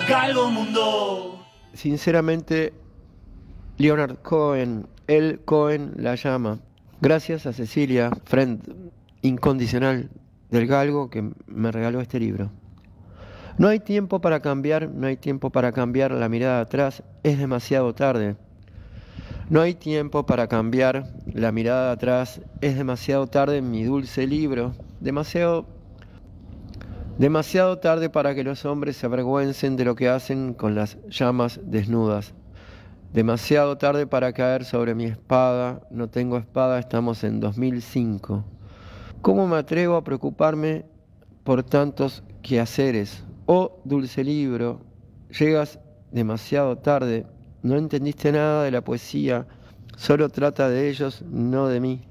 Galgo Mundo. Sinceramente, Leonard Cohen, el Cohen la llama. Gracias a Cecilia, friend incondicional del Galgo, que me regaló este libro. No hay tiempo para cambiar, no hay tiempo para cambiar la mirada atrás, es demasiado tarde. No hay tiempo para cambiar la mirada atrás, es demasiado tarde en mi dulce libro, demasiado tarde para que los hombres se avergüencen de lo que hacen con las llamas desnudas. Demasiado tarde para caer sobre mi espada, no tengo espada, estamos en 2005. ¿Cómo me atrevo a preocuparme por tantos quehaceres? Oh, dulce libro, llegas demasiado tarde, no entendiste nada de la poesía, solo trata de ellos, no de mí.